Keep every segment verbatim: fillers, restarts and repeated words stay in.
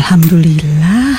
Alhamdulillah.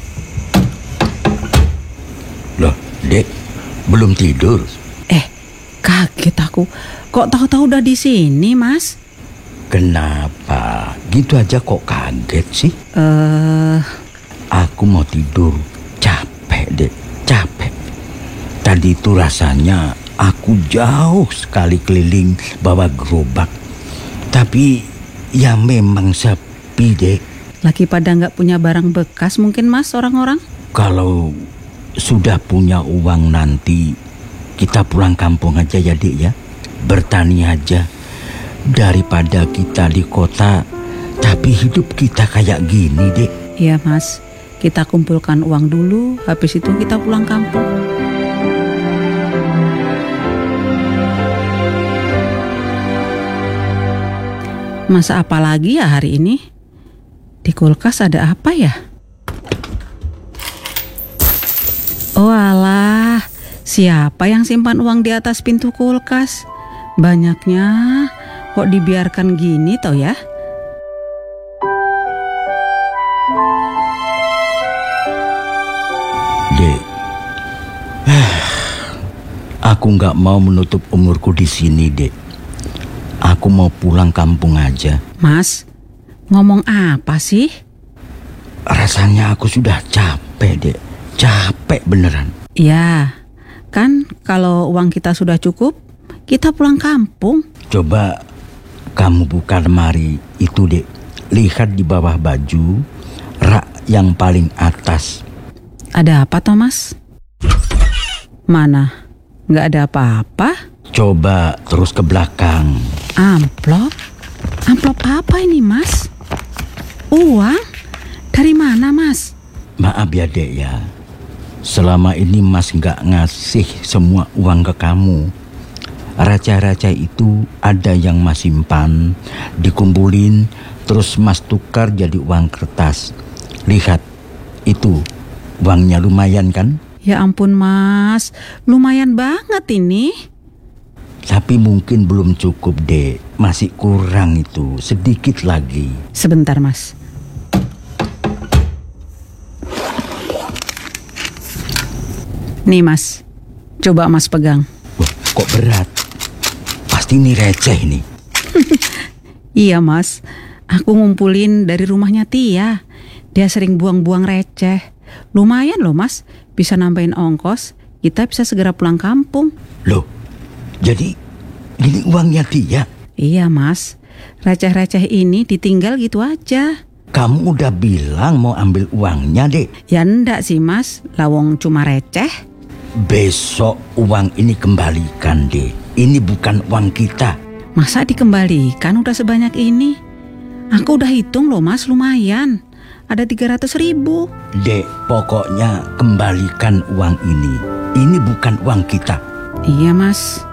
Loh, Dek, belum tidur? Eh, kaget aku. Kok tahu-tahu udah di sini, Mas? Kenapa? Gitu aja kok kaget sih? Eh, uh... Aku mau tidur. Capek, Dek. Capek. Tadi itu rasanya aku jauh sekali keliling bawa gerobak. Tapi ya memang sepi, Dek. Lagi pada nggak punya barang bekas mungkin, Mas, orang-orang? Kalau sudah punya uang nanti, kita pulang kampung aja ya, Dek ya. Bertani aja. Daripada kita di kota, tapi hidup kita kayak gini, Dek. Iya, Mas. Kita kumpulkan uang dulu, habis itu kita pulang kampung. Masa apa lagi ya hari ini? Di kulkas ada apa ya? Oh alah, siapa yang simpan uang di atas pintu kulkas? Banyaknya, kok dibiarkan gini toh ya? Dek, aku nggak mau menutup umurku di sini, Dek. Aku mau pulang kampung aja. Mas, ngomong apa sih? Rasanya aku sudah capek, Dek. Capek beneran. Ya, kan kalau uang kita sudah cukup, kita pulang kampung. Coba kamu buka lemari itu, Dek. Lihat di bawah baju, rak yang paling atas. Ada apa, Thomas? Mana? Nggak ada apa-apa. Coba terus ke belakang. Amplop? Amplop apa ini, Mas? Uang? Dari mana, Mas? Maaf ya, Dek ya. Selama ini Mas nggak ngasih semua uang ke kamu. Raja-raja itu ada yang Mas simpan, dikumpulin, terus Mas tukar jadi uang kertas. Lihat, itu uangnya lumayan kan? Ya ampun, Mas, lumayan banget ini. Tapi mungkin belum cukup, Dek. Masih kurang itu, sedikit lagi. Sebentar, Mas. Nih, Mas. Coba Mas pegang. Wah, kok berat? Pasti ini receh nih. Iya, Mas. Aku ngumpulin dari rumahnya Tia. Dia sering buang-buang receh. Lumayan loh, Mas. Bisa nambahin ongkos. Kita bisa segera pulang kampung. Loh, jadi ini uangnya Tia? Iya, Mas. Receh-receh ini ditinggal gitu aja. Kamu udah bilang mau ambil uangnya, Dek? Ya enggak sih, Mas. Lawong cuma receh. Besok uang ini kembalikan, Dek. Ini bukan uang kita. Masa dikembalikan udah sebanyak ini? Aku udah hitung loh, Mas, lumayan. Ada tiga ratus ribu. Dek, pokoknya kembalikan uang ini. Ini bukan uang kita. Iya, Mas.